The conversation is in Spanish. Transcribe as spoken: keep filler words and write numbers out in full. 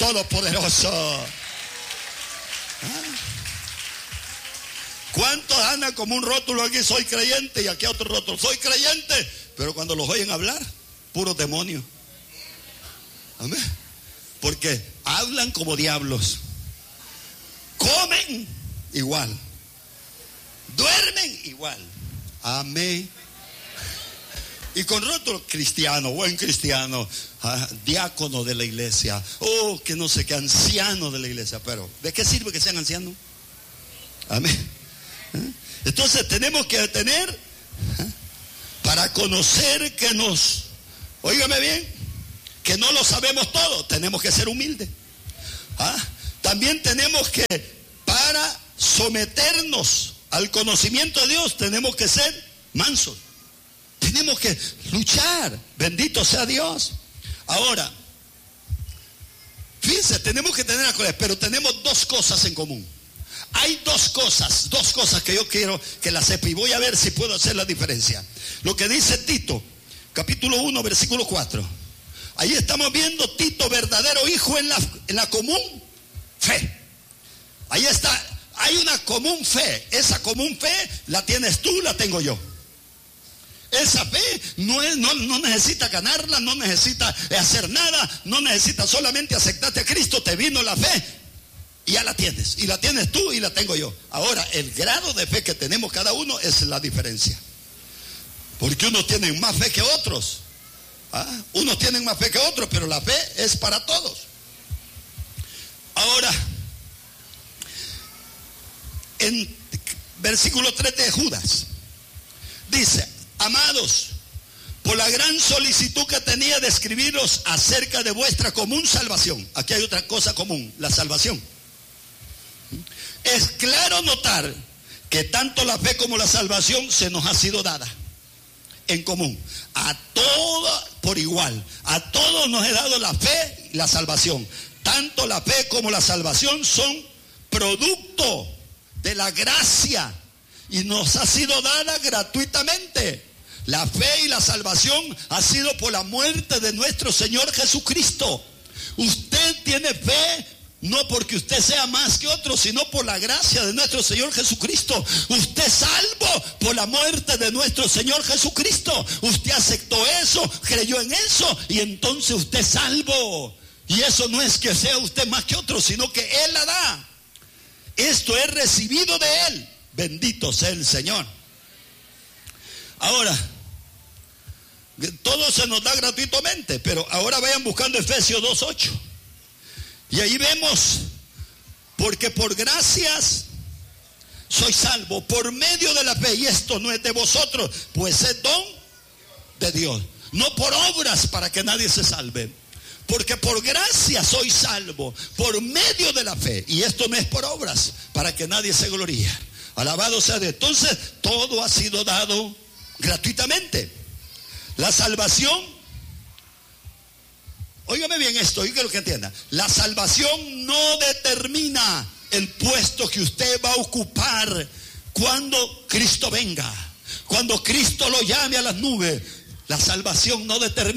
Todopoderoso. ¿Ah? ¿Cuántos andan como un rótulo aquí? Soy creyente, y aquí otro rótulo, soy creyente, pero cuando los oyen hablar, puro demonio. Amén. Porque hablan como diablos, comen igual, duermen igual. Amén. Y con rótulo, cristiano, buen cristiano, ah, diácono de la iglesia, oh, que no sé qué, anciano de la iglesia. Pero ¿de qué sirve que sean ancianos? Amén. ¿Eh? Entonces tenemos que tener, ¿eh? para conocer que nos, óigame bien, que no lo sabemos todo, tenemos que ser humildes. ¿Ah? También tenemos que, para someternos al conocimiento de Dios, tenemos que ser mansos. Tenemos que luchar. Bendito sea Dios. Ahora, fíjense, tenemos que tener acuerdo, pero tenemos dos cosas en común. Hay dos cosas, dos cosas que yo quiero que las sepa, y voy a ver si puedo hacer la diferencia. Lo que dice Tito, capítulo uno, versículo cuatro. Ahí estamos viendo Tito, verdadero hijo en la, en la común fe. Ahí está, hay una común fe. Esa común fe la tienes tú, la tengo yo. Esa fe no, es, no, no necesita ganarla, no necesita hacer nada, no necesita solamente aceptarte a Cristo. Te vino la fe y ya la tienes, y la tienes tú y la tengo yo. Ahora, el grado de fe que tenemos cada uno es la diferencia, porque unos tienen más fe que otros. ¿Ah? Unos tienen más fe que otros, pero la fe es para todos. Ahora, en versículo tres de Judas dice: amados, por la gran solicitud que tenía de escribiros acerca de vuestra común salvación. Aquí hay otra cosa común, la salvación. Es claro notar que tanto la fe como la salvación se nos ha sido dada en común. A todos por igual. A todos nos he dado la fe y la salvación. Tanto la fe como la salvación son producto de la gracia y nos ha sido dada gratuitamente. La fe y la salvación ha sido por la muerte de nuestro Señor Jesucristo. Usted tiene fe no porque usted sea más que otro, sino por la gracia de nuestro Señor Jesucristo. Usted es salvo por la muerte de nuestro Señor Jesucristo. Usted aceptó eso, creyó en eso, y entonces usted es salvo. Y eso no es que sea usted más que otro, sino que Él la da. Esto es recibido de Él. Bendito sea el Señor. Ahora, todo se nos da gratuitamente, pero ahora vayan buscando Efesios dos ocho. Y ahí vemos, porque por gracias soy salvo, por medio de la fe, y esto no es de vosotros, pues es don de Dios, no por obras para que nadie se salve, porque por gracia soy salvo, por medio de la fe, y esto no es por obras para que nadie se gloríe. Alabado sea Dios. Entonces, todo ha sido dado gratuitamente. La salvación, óigame bien esto, yo quiero que entienda. La salvación no determina el puesto que usted va a ocupar cuando Cristo venga. Cuando Cristo lo llame a las nubes, la salvación no determina